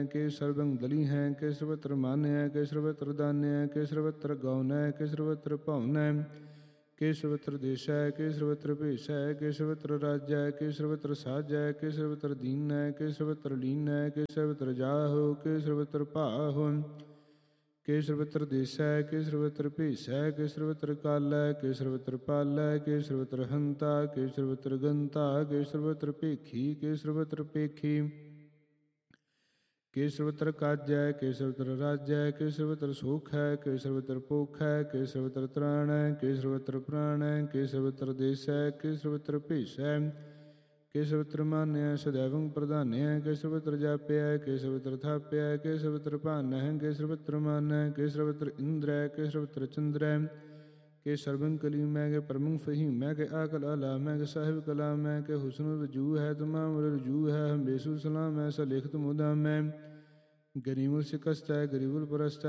ਕੇ ਸਰਬੰ ਦਲੀ ਹੈ ਕੇ ਸਰਬਤਰ ਮਾਨਿਆ ਕੇ ਸਰਬਤਰ ਦਾਨਿਆ ਕੇ ਸਰਬਤਰ ਗਾਉਨੈ ਕੇ ਸਰਬਤਰ ਭਾਉਨੈ ਕੇ ਸਰਬਤਰ ਦੇਸ਼ੈ ਕੇ ਸਰਬਤਰ ਭੇਸ਼ੈ ਕੇ ਸਰਬਤਰ ਰਾਜੈ ਕੇ ਸਰਬਤਰ ਸਾਜੈ ਕੇ ਸਰਬਤਰ ਦੀਨੈ ਕੇ ਸਰਬਤਰ ਲੀਨੈ ਕੇ ਸਰਬਤਰ ਜਾਹੋ ਕੇ ਸਰਬਤਰ ਭਾਹੋ ਕੇ ਸਰਬਤਰ ਦੇਸ਼ੈ ਕੇ ਸਰਬਤਰ ਭੇਸ਼ੈ ਕੇ ਸਰਬਤਰ ਕਾਲੈ ਕੇ ਸਰਬਤਰ ਪਾਲੈ ਕੇ ਸਰਬਤਰ ਹੰਤਾ ਕੇ ਸਰਬਤਰ ਗੰਤਾ ਕੇ ਸਰਬਤਰ ਭੇਖੀ ਕੇ ਸਰਬਤਰ ਭੇਖੀ ਕੇ ਸਰਬਤਰ ਕਾਜੈ ਕੇ ਸਰਬਤਰ ਰਾਜੈ ਕੇ ਸਰਬਤਰ ਸੋਖੈ ਕੇ ਸਰਬਤਰ ਪੋਖੈ ਕੇ ਸਰਬਤਰ ਤ੍ਰਾਣੈ ਕੇ ਸਰਬਤਰ ਪ੍ਰਾਣੈ ਕੇ ਸਰਬਤਰ ਦੇਸ਼ੈ ਕੇ ਸਰਬਤਰ ਭੇਸ਼ੈ ਕੇ ਸਰਬਤਰ ਮਾਨਿਆ ਸਦੈਵੰ ਪ੍ਰਧਾਨਿਆ ਕੇ ਸਰਬਤਰ ਜਾਪਿਆ ਕੇ ਸਰਬਤਰ ਥਾਪਿਆ ਕੇ ਸਰਬਤਰ ਭਾਨੈ ਕੇ ਸਰਬਤਰ ਮਾਨੈ ਕੇ ਸਰਬਤਰ ਇੰਦਰੈ ਕੇ ਸਰਬਤਰ ਚੰਦਰੈ ਕੇ ਸਰਬੰ ਕਲੀਮੈ ਕੇ ਪਰਮੰ ਫਹੀਮੈ ਕੇ ਆਕਲ ਆਲਾਮੈ ਕੇ ਸਾਹਿਬ ਕਲਾਮੈ ਕੇ ਹੁਸਨ ਰਜੂ ਹੈ ਤਮਾਮ ਰਜੂ ਹੈ ਹਮੇਸ਼ੂ ਸਲਾਮੈ ਸ ਲਿਖਤ ਮੁਦਾਮੈ ਗਰੀਬੁਲ ਸਿਕਸਤੈ ਗਰੀਬੁਲ ਪਰਸਤੈ